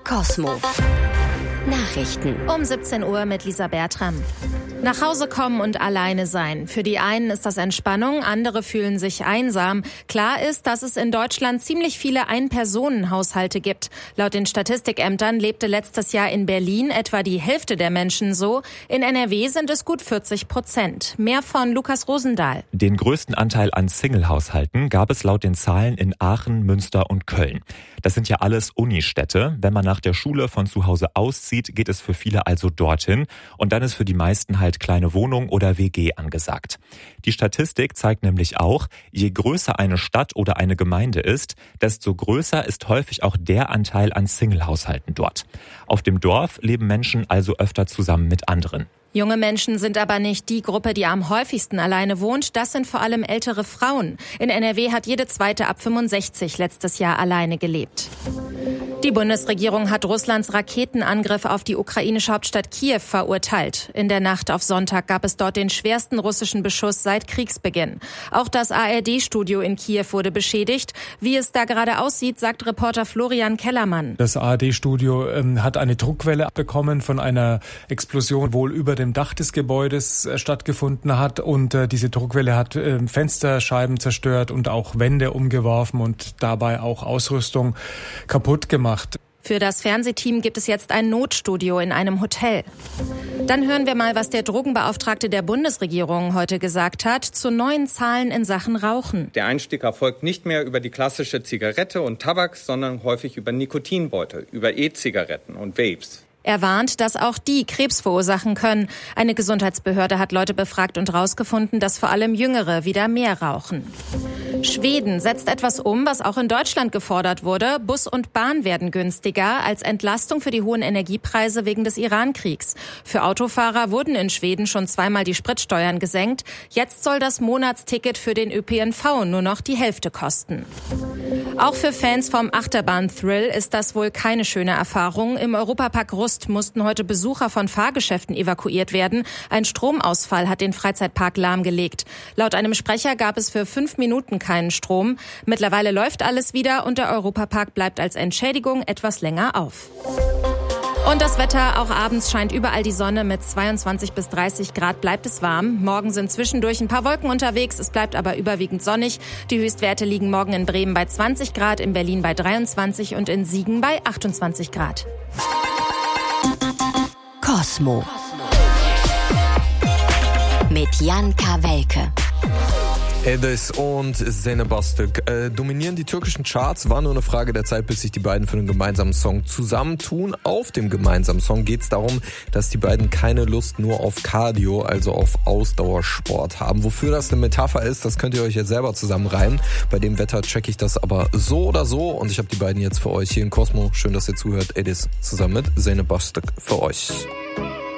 Cosmo Nachrichten um 17 Uhr mit Lisa Bertram. Nach Hause kommen und alleine sein. Für die einen ist das Entspannung, andere fühlen sich einsam. Klar ist, dass es in Deutschland ziemlich viele Ein-Personen-Haushalte gibt. Laut den Statistikämtern lebte letztes Jahr in Berlin etwa die Hälfte der Menschen so. In NRW sind es gut 40%. Mehr von Lukas Rosendahl. Den größten Anteil an Single-Haushalten gab es laut den Zahlen in Aachen, Münster und Köln. Das sind ja alles Unistädte. Wenn man nach der Schule von zu Hause auszieht, geht es für viele also dorthin. Und dann ist für die meisten halt kleine Wohnung oder WG angesagt. Die Statistik zeigt nämlich auch, je größer eine Stadt oder eine Gemeinde ist, desto größer ist häufig auch der Anteil an Single-Haushalten dort. Auf dem Dorf leben Menschen also öfter zusammen mit anderen. Junge Menschen sind aber nicht die Gruppe, die am häufigsten alleine wohnt. Das sind vor allem ältere Frauen. In NRW hat jede zweite ab 65 letztes Jahr alleine gelebt. Die Bundesregierung hat Russlands Raketenangriff auf die ukrainische Hauptstadt Kiew verurteilt. In der Nacht auf Sonntag gab es dort den schwersten russischen Beschuss seit Kriegsbeginn. Auch das ARD-Studio in Kiew wurde beschädigt. Wie es da gerade aussieht, sagt Reporter Florian Kellermann. Das ARD-Studio hat eine Druckwelle bekommen von einer Explosion, wohl über dem Dach des Gebäudes stattgefunden hat. Und diese Druckwelle hat Fensterscheiben zerstört und auch Wände umgeworfen und dabei auch Ausrüstung kaputt gemacht. Für das Fernsehteam gibt es jetzt ein Notstudio in einem Hotel. Dann hören wir mal, was der Drogenbeauftragte der Bundesregierung heute gesagt hat zu neuen Zahlen in Sachen Rauchen. Der Einstieg erfolgt nicht mehr über die klassische Zigarette und Tabak, sondern häufig über Nikotinbeutel, über E-Zigaretten und Vapes. Er warnt, dass auch die Krebs verursachen können. Eine Gesundheitsbehörde hat Leute befragt und herausgefunden, dass vor allem Jüngere wieder mehr rauchen. Schweden setzt etwas um, was auch in Deutschland gefordert wurde. Bus und Bahn werden günstiger als Entlastung für die hohen Energiepreise wegen des Iran-Kriegs. Für Autofahrer wurden in Schweden schon zweimal die Spritsteuern gesenkt. Jetzt soll das Monatsticket für den ÖPNV nur noch die Hälfte kosten. Auch für Fans vom Achterbahn-Thrill ist das wohl keine schöne Erfahrung. Im Europapark Rust mussten heute Besucher von Fahrgeschäften evakuiert werden. Ein Stromausfall hat den Freizeitpark lahmgelegt. Laut einem Sprecher gab es für 5 Minuten keinen Strom. Mittlerweile läuft alles wieder und der Europapark bleibt als Entschädigung etwas länger auf. Und das Wetter, auch abends scheint überall die Sonne, mit 22 bis 30 Grad bleibt es warm. Morgen sind zwischendurch ein paar Wolken unterwegs, es bleibt aber überwiegend sonnig. Die Höchstwerte liegen morgen in Bremen bei 20 Grad, in Berlin bei 23 und in Siegen bei 28 Grad. Cosmo mit Jan Kawelke. Edis und Zeynep Bastık dominieren die türkischen Charts. War nur eine Frage der Zeit, bis sich die beiden für einen gemeinsamen Song zusammentun. Auf dem gemeinsamen Song geht es darum, dass die beiden keine Lust nur auf Cardio, also auf Ausdauersport haben. Wofür das eine Metapher ist, das könnt ihr euch jetzt selber zusammenreimen. Bei dem Wetter checke ich das aber so oder so. Und ich habe die beiden jetzt für euch hier in Cosmo. Schön, dass ihr zuhört. Edis zusammen mit Zeynep Bastık für euch.